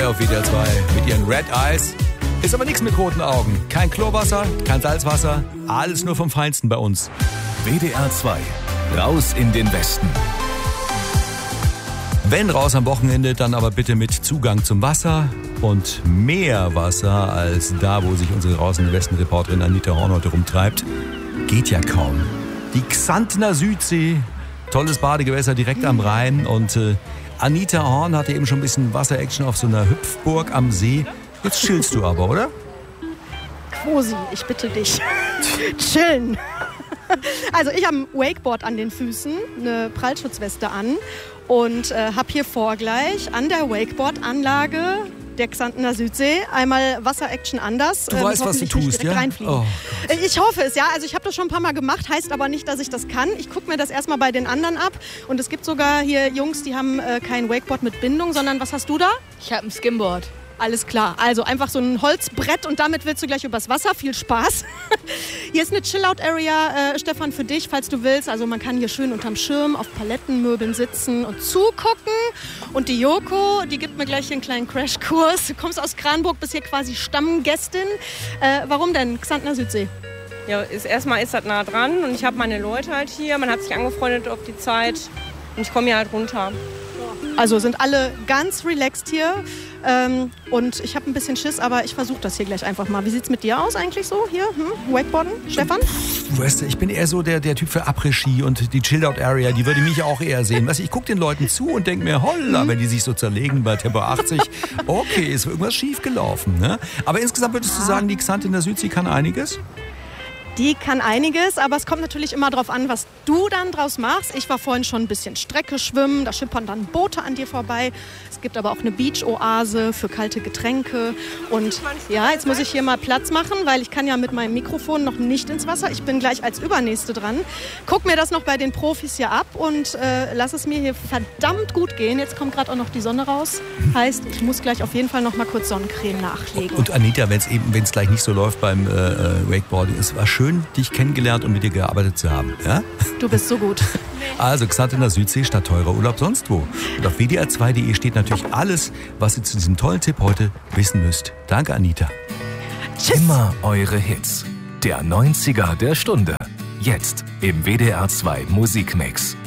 Joy auf WDR 2 mit ihren Red Eyes. Ist aber nichts mit roten Augen. Kein Chlorwasser, kein Salzwasser. Alles nur vom Feinsten bei uns. WDR 2. Raus in den Westen. Wenn raus am Wochenende, dann aber bitte mit Zugang zum Wasser und mehr Wasser als da, wo sich unsere Raus in den Westen-Reporterin Anita Horn heute rumtreibt. Geht ja kaum. Die Xantener Südsee, tolles Badegewässer direkt am Rhein und Anita Horn hatte eben schon ein bisschen Wasser-Action auf so einer Hüpfburg am See. Jetzt chillst du aber, oder? Quosi, ich bitte dich. Chillen. Also ich habe ein Wakeboard an den Füßen, eine Prallschutzweste an und habe hier vor gleich an der Wakeboard-Anlage der Xantener Südsee einmal Wasser-Action anders. Du weißt, was du tust, ja? Oh, ich hoffe es, ja. Also ich habe das schon ein paar Mal gemacht, heißt aber nicht, dass ich das kann. Ich gucke mir das erstmal bei den anderen ab. Und es gibt sogar hier Jungs, die haben kein Wakeboard mit Bindung, sondern was hast du da? Ich habe ein Skimboard. Alles klar, also einfach so ein Holzbrett und damit willst du gleich übers Wasser. Viel Spaß. Hier ist eine Chill-Out-Area, Stefan, für dich, falls du willst. Also man kann hier schön unterm Schirm auf Palettenmöbeln sitzen und zugucken. Und die Joko, die gibt mir gleich hier einen kleinen Crashkurs. Du kommst aus Kranburg, bist hier quasi Stammgästin. Warum denn Xantener Südsee? Ja, erstmal ist das nah dran und ich habe meine Leute halt hier. Man hat sich angefreundet auf die Zeit und ich komme hier halt runter. Also sind alle ganz relaxed hier. Und ich habe ein bisschen Schiss, aber ich versuche das hier gleich einfach mal. Wie sieht's mit dir aus eigentlich so hier? Wakeboarden, Stefan? Weißt du, ich bin eher so der Typ für Après-Ski und die Chill-Out-Area, die würde mich auch eher sehen. Weißt du, ich gucke den Leuten zu und denke mir, holla, wenn die sich so zerlegen bei Tempo 80, okay, ist irgendwas schief gelaufen. Ne? Aber insgesamt würdest du sagen, die Xantener Südsee kann einiges? Die kann einiges, aber es kommt natürlich immer darauf an, was du dann draus machst. Ich war vorhin schon ein bisschen Strecke schwimmen, da schippern dann Boote an dir vorbei. Es gibt aber auch eine Beach-Oase für kalte Getränke. Und ja, jetzt muss ich hier mal Platz machen, weil ich kann ja mit meinem Mikrofon noch nicht ins Wasser. Ich bin gleich als Übernächste dran. Guck mir das noch bei den Profis hier ab und lass es mir hier verdammt gut gehen. Jetzt kommt gerade auch noch die Sonne raus. Heißt, ich muss gleich auf jeden Fall noch mal kurz Sonnencreme nachlegen. Und Anita, wenn es gleich nicht so läuft beim Wakeboarding, es war schön, dich kennengelernt und mit dir gearbeitet zu haben. Ja? Du bist so gut. Also Xantener Südsee statt teurer Urlaub sonst wo. Und auf wdr2.de steht natürlich alles, was ihr zu diesem tollen Tipp heute wissen müsst. Danke, Anita. Tschüss. Immer eure Hits. Der 90er der Stunde. Jetzt im WDR 2 Musikmix.